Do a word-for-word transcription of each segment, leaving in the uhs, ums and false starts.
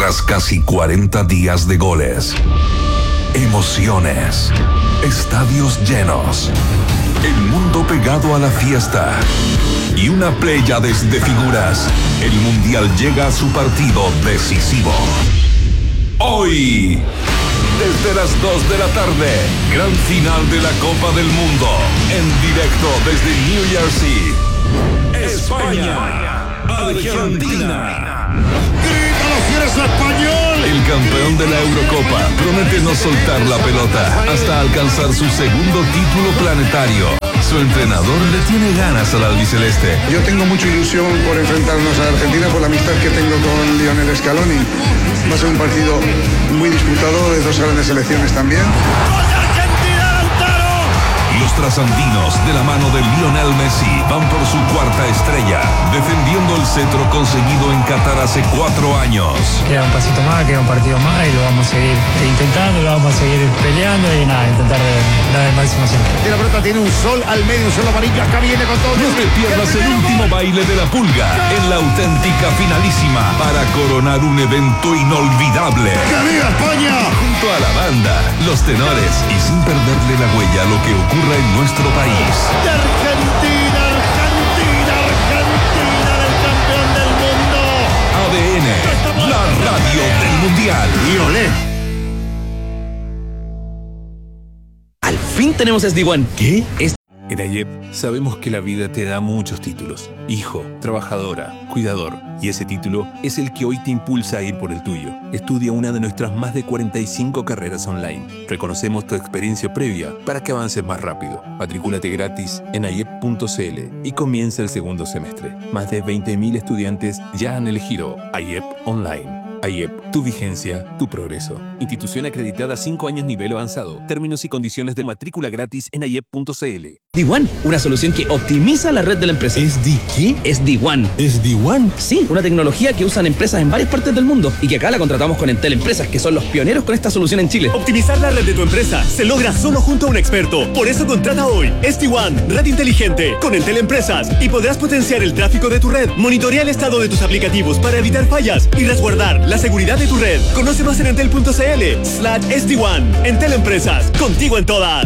Tras casi cuarenta días de goles, emociones, estadios llenos, el mundo pegado a la fiesta y una pléyades de figuras, el Mundial llega a su partido decisivo. Hoy, desde las dos de la tarde, gran final de la Copa del Mundo, en directo desde New Jersey. España, Argentina. ¡Grítalo si eres español! El campeón de la Eurocopa promete no soltar la pelota hasta alcanzar su segundo título planetario. Su entrenador le tiene ganas al albiceleste. Yo tengo mucha ilusión por enfrentarnos a Argentina por la amistad que tengo con Lionel Scaloni. Va a ser un partido muy disputado de dos grandes selecciones también. Los trasandinos, de la mano de Lionel Messi, van por su cuarta estrella, defendiendo el cetro conseguido en Qatar hace cuatro años. Queda un pasito más, queda un partido más y lo vamos a seguir intentando, lo vamos a seguir peleando y nada, intentar dar el máximo siempre. La pelota tiene un sol al medio, un sol amarillo, acá viene con todo. No te pierdas el último baile de la pulga en la auténtica finalísima para coronar un evento inolvidable. ¡Que viva España! Junto a la banda, los tenores y sin perderle la huella a lo que ocurra en nuestro país. De Argentina, Argentina, Argentina, del campeón del mundo. A D N, la radio del mundial. Y olé. Al fin tenemos S D uno. ¿Qué? Es En AYEP sabemos que la vida te da muchos títulos. Hijo, trabajadora, cuidador. Y ese título es el que hoy te impulsa a ir por el tuyo. Estudia una de nuestras más de cuarenta y cinco carreras online. Reconocemos tu experiencia previa para que avances más rápido. Matricúlate gratis en ayep punto c l y comienza el segundo semestre. Más de veinte mil estudiantes ya han elegido AYEP Online. AYEP, tu vigencia, tu progreso. Institución acreditada cinco años nivel avanzado. Términos y condiciones de matrícula gratis en ayep punto c l. S D uno, una solución que optimiza la red de la empresa. ¿S D qué? S D uno. ¿S D uno? Sí, una tecnología que usan empresas en varias partes del mundo y que acá la contratamos con Entel Empresas, que son los pioneros con esta solución en Chile. Optimizar la red de tu empresa se logra solo junto a un experto. Por eso contrata hoy S D uno, red inteligente, con Entel Empresas, y podrás potenciar el tráfico de tu red, monitorear el estado de tus aplicativos para evitar fallas y resguardar la seguridad de tu red. Conoce más en entel punto c l slash S D uno. Entel Empresas, contigo en todas.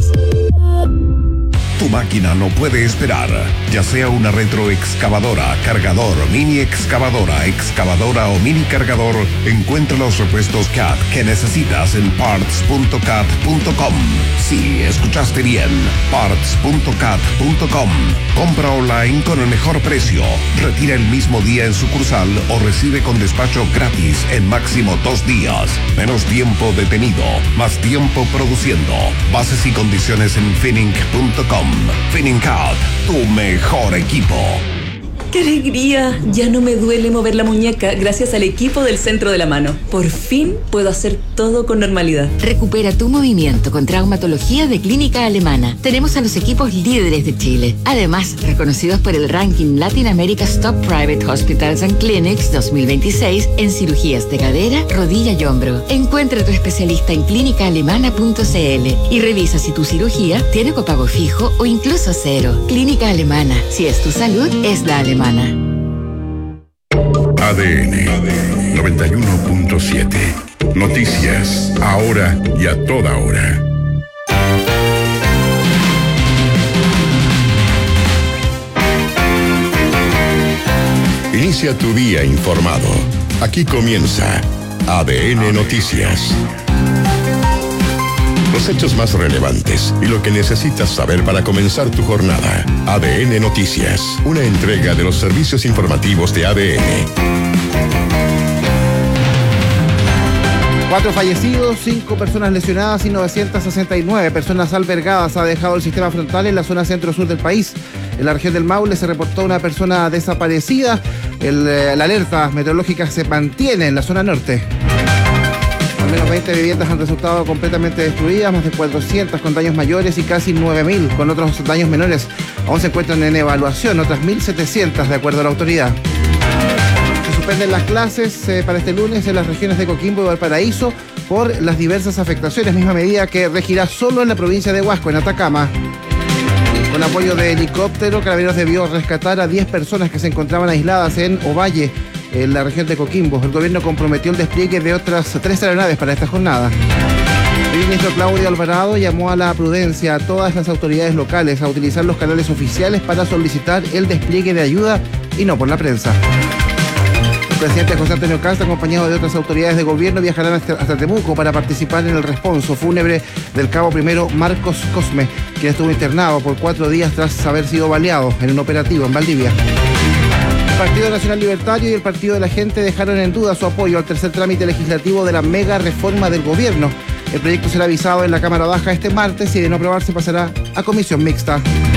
Tu máquina no puede esperar, ya sea una retroexcavadora, cargador, mini excavadora, excavadora o mini cargador. Encuentra los repuestos C A T que necesitas en parts punto cat punto com. Sí, escuchaste bien, parts punto cat punto com. Compra online con el mejor precio, retira el mismo día en sucursal o recibe con despacho gratis en máximo dos días. Menos tiempo detenido, más tiempo produciendo. Bases y condiciones en finning punto com. FinningCAD, tu mejor equipo. ¡Qué alegría! Ya no me duele mover la muñeca gracias al equipo del Centro de la Mano. Por fin puedo hacer todo con normalidad. Recupera tu movimiento con traumatología de Clínica Alemana. Tenemos a los equipos líderes de Chile. Además, reconocidos por el ranking Latin America's Top Private Hospitals and Clinics dos mil veintiséis en cirugías de cadera, rodilla y hombro. Encuentra a tu especialista en clínica alemana punto c l y revisa si tu cirugía tiene copago fijo o incluso cero. Clínica Alemana. Si es tu salud, es la alemana. A D N noventa y uno punto siete. Noticias, ahora y a toda hora. Inicia tu día informado. Aquí comienza A D N Noticias. Los hechos más relevantes y lo que necesitas saber para comenzar tu jornada. A D N Noticias, una entrega de los servicios informativos de A D N. Cuatro fallecidos, cinco personas lesionadas y novecientas sesenta y nueve personas albergadas ha dejado el sistema frontal en la zona centro-sur del país. En la región del Maule se reportó una persona desaparecida. El, eh, la alerta meteorológica se mantiene en la zona norte. Al menos veinte viviendas han resultado completamente destruidas, más de cuatrocientas con daños mayores y casi nueve mil con otros daños menores. Aún se encuentran en evaluación, otras mil setecientas de acuerdo a la autoridad. Se suspenden las clases eh, para este lunes en las regiones de Coquimbo y Valparaíso por las diversas afectaciones, misma medida que regirá solo en la provincia de Huasco, en Atacama. Con apoyo de helicóptero, Carabineros debió rescatar a diez personas que se encontraban aisladas en Ovalle, en la región de Coquimbo. El gobierno comprometió el despliegue de otras tres aeronaves para esta jornada. El ministro Claudio Alvarado llamó a la prudencia a todas las autoridades locales a utilizar los canales oficiales para solicitar el despliegue de ayuda y no por la prensa. El presidente José Antonio Kast, acompañado de otras autoridades de gobierno, viajarán hasta, hasta Temuco para participar en el responso fúnebre del cabo primero Marcos Cosme, quien estuvo internado por cuatro días tras haber sido baleado en un operativo en Valdivia. El Partido Nacional Libertario y el Partido de la Gente dejaron en duda su apoyo al tercer trámite legislativo de la mega reforma del gobierno. El proyecto será avisado en la Cámara Baja este martes y de no aprobarse pasará a comisión mixta.